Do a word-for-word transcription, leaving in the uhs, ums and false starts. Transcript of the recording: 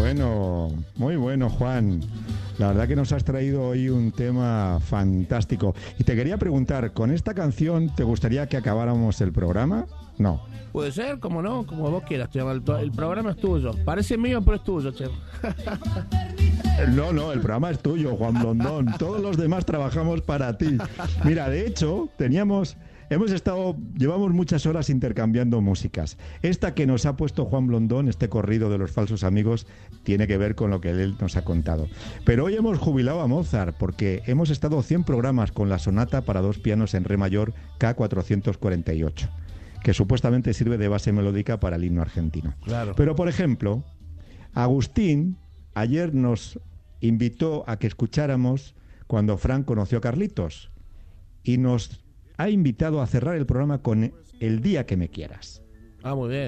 bueno, muy bueno, Juan. La verdad que nos has traído hoy un tema fantástico. Y te quería preguntar, ¿con esta canción te gustaría que acabáramos el programa? No. Puede ser, como no, como vos quieras, Chema. El, el programa es tuyo. Parece mío, pero es tuyo, Chema. No, no, el programa es tuyo, Juan Blondón. Todos los demás trabajamos para ti. Mira, de hecho, teníamos... Hemos estado, llevamos muchas horas intercambiando músicas. Esta que nos ha puesto Juan Blondón, este corrido de los falsos amigos, tiene que ver con lo que él nos ha contado. Pero hoy hemos jubilado a Mozart porque hemos estado cien programas con la sonata para dos pianos en re mayor K cuatrocientos cuarenta y ocho, que supuestamente sirve de base melódica para el himno argentino. Claro. Pero, por ejemplo, Agustín ayer nos invitó a que escucháramos cuando Fran conoció a Carlitos y nos ha invitado a cerrar el programa con El día que me quieras. Ah, muy bien.